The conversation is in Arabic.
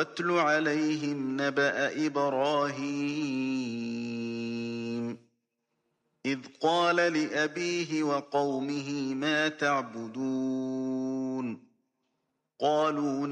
واتل عليهم نبأ إبراهيم إذ قال لأبيه وقومه ما تعبدون قالوا